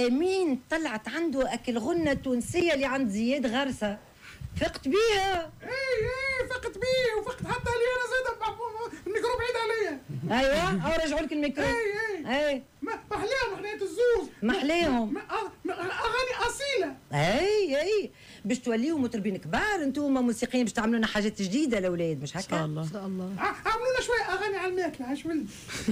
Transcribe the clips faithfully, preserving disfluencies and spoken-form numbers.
امين طلعت عنده اكل غنه تونسيه اللي عند زياد غرسه، فقت بيها. اي اي فقت بيه وفقت حتى لي انا زاد الميكرو بعيد عليا. ايوه او رجعوا لك الميكرو. اي اي اي محليهم حناية الزوز، محليهم اغاني اصيله. اي اي باش توليوا مطربين كبار انتوما موسيقيين، باش تعملوا لنا حاجات جديده الاولاد، مش هكا؟ ان شاء الله ان شاء الله. عملوا لنا شويه اغاني على الماكله عاش ولد.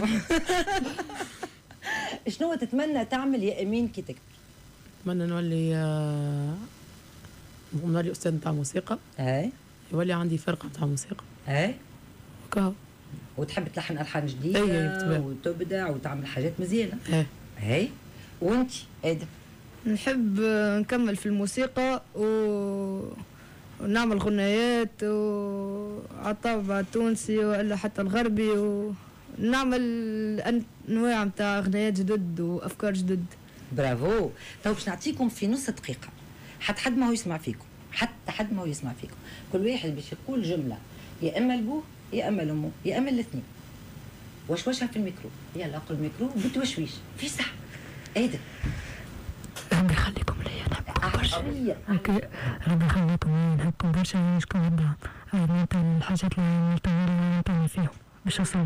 شنو تتمنى تعمل يا امين كي تكبر؟ نتمنى نولي آه نولي استاذ نتاع موسيقى. اي يولي عندي فرقه نتاع موسيقى. اي وكا وتحب تلحن الحان جديده. اي اي وتبدع وتعمل حاجات مزيانه. اي اي وانت ادم؟ نحب نكمل في الموسيقى و... ونعمل غنايات وعلى الطابع التونسي ولا حتى الغربي، ونعمل انواع نتاع غنايات جدد وافكار جدد. برافو. تو باش نعطيكم في نص دقيقه، حتى حد ما هو يسمع فيكم، حتى حد ما هو يسمع فيكم، كل واحد باش يقول جمله يا اما لبوه يا اما لامه يا اما الاثنين، وشوشها في الميكرو. يلا قل الميكرو بتوشويش في صح. ادم ربي يخليكم ليا، نحبكم برشا. اوكي ربي يخليكم ليا، نحبكم برشا ونشكون هذا عملتني الحاجات اللي عملتني فيهم باش وصلت.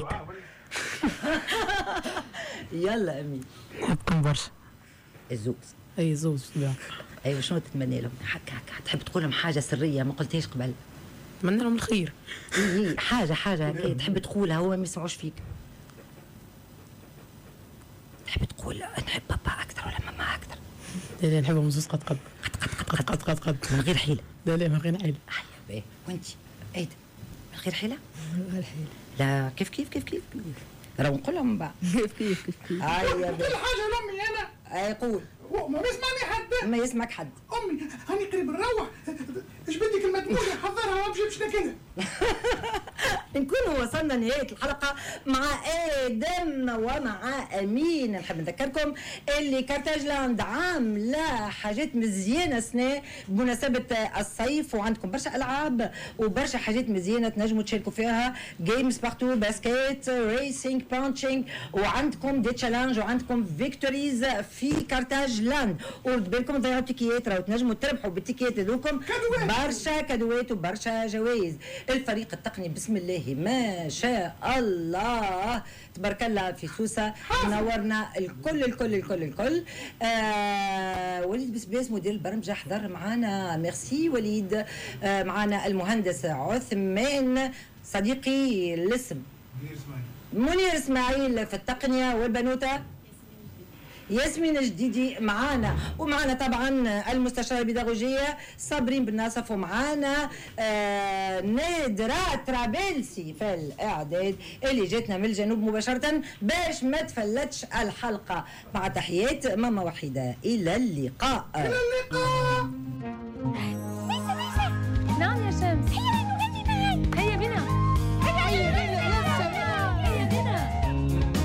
يلا امين. نحبكم برشا. الزوز. اي زوز تبع. ايوه شنو تتمنى لهم؟ هكا هكا تحب تقول لهم حاجه سريه ما قلتهاش قبل؟ نتمنى لهم الخير. اي حاجه حاجه هكا تحب تقولها هو ما يسمعوش فيك. تحب تقول نحب بابا اكثر ولا ماما اكثر؟ لا لا نحبهم زوز قد قد قد قد قد قد قد من غير حيله. لا لا من غير حيله. هيا باهي. وانت ايد من غير حيله؟ من غير حيله. لا كيف كيف كيف كيف راهو نقول لهم من بعد. كيف كيف كيف كيف. هيا كل باهي. حاجه لامي انا. اي قول. ما يسمعني حد. ما يسمعك حد. امي هاني قريب نروح، ايش بدك المدموجه حضرها وامشي باش ناكلها. نكون وصلنا نهاية الحلقة مع آدم ومع أمين. نحب نذكركم اللي كارتاجلاند عاملة حاجات مزيانة سنة بمناسبة الصيف، وعندكم برشا ألعاب وبرشا حاجات مزيانة تنجموا تشاركوا فيها، جيمز بارتو، باسكيت، ريسينج، بانشينج، وعندكم دي تشالنج وعندكم فيكتوريز في كارتاجلاند. ورد بالكم ضيعوا تيكيات، راهو تنجموا تربحوا بالتيكيات هذوكم برشا كادوات وبرشا جوائز. الفريق التقني بسم الله ما شاء الله تبارك الله في سوسه نورنا الكل الكل الكل الكل. آه وليد بسباس مدير البرمجه حضر معنا، ميرسي وليد. آه معنا المهندس عثمان صديقي الاسم منير اسماعيل في التقنيه، والبنوته ياسمين الجديدي معانا، ومعانا طبعا المستشاره البيداغوجيه صابرين بن ناصف، ومعانا آه نادرة ترابلسي في الاعداد اللي جاتنا من الجنوب مباشره باش ما تفلتش الحلقه. مع تحيات ماما وحيده، الى اللقاء. الى اللقاء.